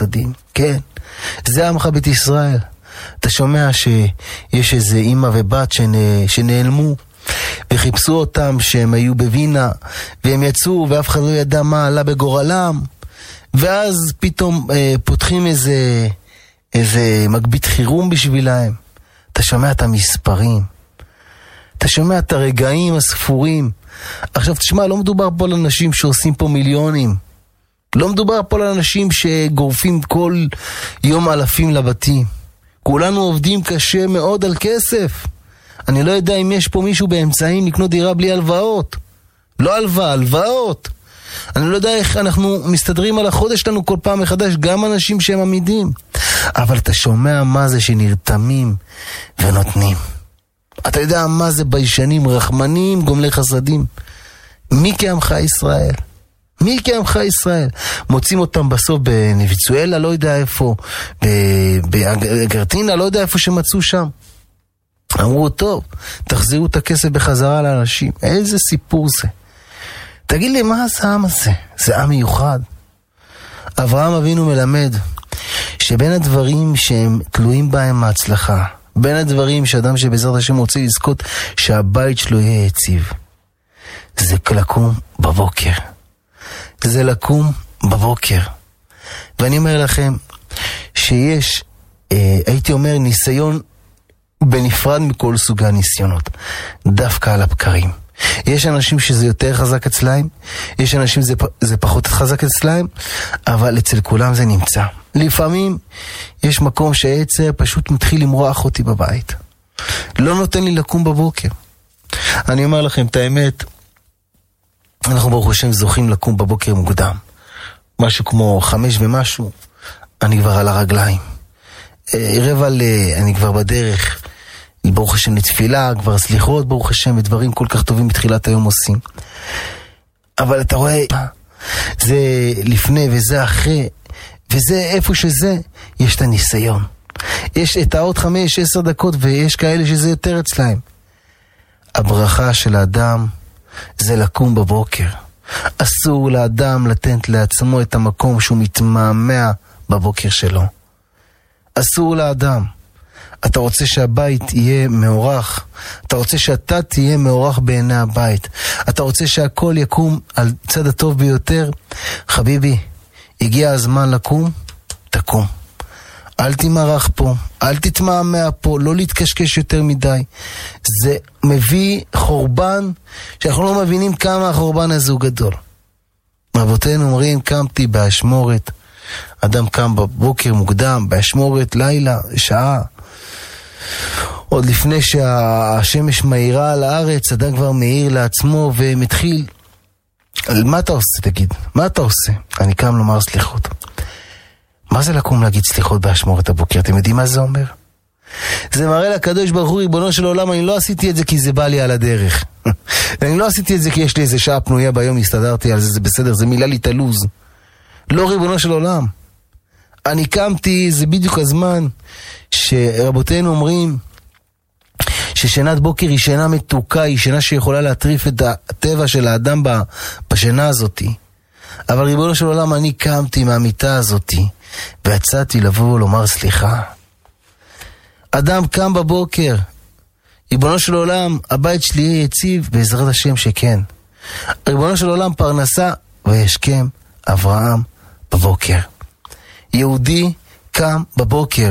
חסדים. כן, זה עמך בית ישראל. אתה שומע שיש איזה אמא ובת שנעלמו וחיפשו אותם, שהם היו בווינה והם יצאו ואף אחד לא ידע מה עלה בגורלם, ואז פתאום פותחים איזה מגבית חירום בשבילהם. אתה שומע את המספרים, אתה שומע את הרגעים הספורים. עכשיו תשמע, לא מדובר פה על אנשים שעושים פה מיליונים, לא מדובר פה על אנשים שגורפים כל יום אלפים לבתים. כולנו עובדים קשה מאוד על כסף. אני לא יודע אם יש פה מישהו באמצעים לקנות דירה בלי הלוואות. לא הלוואה, הלוואות. אני לא יודע איך אנחנו מסתדרים על החודש שלנו כל פעם מחדש, גם אנשים שהם עמידים. אבל אתה שומע מה זה שנרתמים ונותנים. אתה יודע מה זה ביישנים, רחמנים, גומלי חסדים. מי כעמך ישראל? מי כעמך ישראל? מוצאים אותם בסוף בנביצואלה, לא יודע איפה, בארגנטינה, לא יודע איפה שמצאו שם. אמרו, טוב, תחזירו את הכסף בחזרה לאנשים. איזה סיפור זה? תגיד לי, מה זה העם הזה? זה עם מיוחד. אברהם אבינו מלמד שבין הדברים שהם תלויים בהם ההצלחה, בין הדברים שאדם שבעזרת השם רוצה לזכות שהבית שלו יהיה יציב, זה לקום בבוקר. זה לקום בבוקר. ואני אומר לכם שיש, הייתי אומר, ניסיון בנפרד מכל סוגי הניסיונות, דווקא על הבקרים. יש אנשים שזה יותר חזק אצלהם, יש אנשים זה פחות חזק אצלהם, אבל אצל כולם זה נמצא. לפעמים יש מקום שהיצר פשוט מתחיל למרוח אותי בבית, לא נותן לי לקום בבוקר. אני אומר לכם את האמת, אנחנו ברוך השם זוכים לקום בבוקר מוקדם, משהו כמו 5 ומשהו, אני כבר על הרגליים, 7:45 אני כבר בדרך, ברוך השם לתפילה, כבר סליחות ברוך השם, ודברים כל כך טובים בתחילת היום עושים. אבל אתה רואה, זה לפני וזה אחרי, וזה איפה שזה, יש את הניסיון. יש את העוד 5-10 דקות, ויש כאלה שזה יותר אצלהם. הברכה של האדם זה לקום בבוקר. אסור לאדם לתת לעצמו את המקום שהוא מתמהמה בבוקר שלו. אסור לאדם. אתה רוצה שהבית יהיה מאורח, אתה רוצה שאתה תהיה מאורח בעיני הבית, אתה רוצה שהכל יקום על צד הטוב ביותר. חביבי, הגיע הזמן לקום, תקום. אל תמרח פה, אל תתמהמה פה, לא להתקשקש יותר מדי. זה מביא חורבן שאנחנו לא מבינים כמה החורבן הזה הוא גדול. רבותינו אומרים, קמתי באשמורת. אדם קם בבוקר מוקדם, באשמורת לילה, שעה. עוד לפני שהשמש מאירה על הארץ, אדם כבר מאיר לעצמו ומתחיל. מה אתה עושה, תגיד? מה אתה עושה? אני קם לומר סליחות. מה זה לקום להגיד סליחות באשמורת הבוקר? אתם יודעים מה זה אומר? זה מראה לקדוש ברוך הוא, ריבונו של עולם, אני לא עשיתי את זה כי זה בא לי על הדרך. אני לא עשיתי את זה כי יש לי איזה שעה פנויה ביום, הסתדרתי על זה, זה בסדר, זה מילא לי את הלוז. לא, ריבונו של עולם. אני קמתי, זה בדיוק הזמן שרבותינו אומרים ששינת בוקר היא שינה מתוקה, היא שינה שיכולה להטריף את הטבע של האדם בשינה הזאת. אבל ריבונו של עולם, אני קמתי מהמיטה הזאת ויצאתי לבוא ולומר סליחה. אדם קם בבוקר, ריבונו של עולם, הבית שלי יהיה יציב, בעזרת השם שכן. ריבונו של עולם, פרנסה וישכם אברהם בבוקר. יהודי קם בבוקר.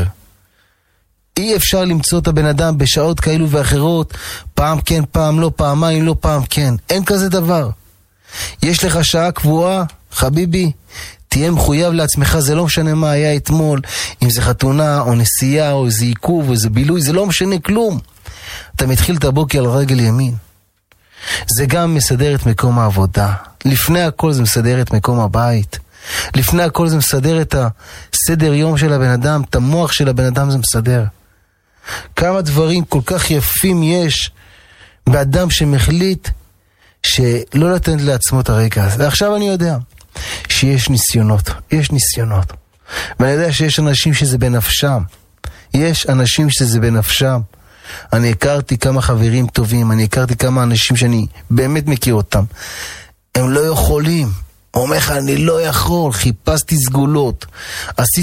אי אפשר למצוא את הבן אדם בשעות כאלו ואחרות, פעם כן, פעם לא, פעמיים לא, פעם כן. אין כזה דבר. יש לך שעה קבועה, חביבי, תהיה מחויב לעצמך, זה לא משנה מה היה אתמול, אם זה חתונה או נסיעה או איזה עיכוב או איזה בילוי, זה לא משנה כלום. אתה מתחיל את הבוקר על רגל ימין. זה גם מסדר את מקום העבודה. לפני הכל זה מסדר את מקום הבית. לפני הכל זה מסדר את הסדר יום של הבן אדם, את המוח של הבן אדם זה מסדר. כמה דברים כל כך יפים יש באדם שמחליט שלא לתת לעצמו את הרגע הזה. ועכשיו אני יודע שיש ניסיונות, יש ניסיונות. ואני יודע שיש אנשים שזה בנפשם. יש אנשים שזה בנפשם. אני הכרתי כמה חברים טובים, אני הכרתי כמה אנשים שאני באמת מכיר אותם. הם לא יכולים. אומר לך, אני לא יכול, חיפשתי סגולות, עשיתי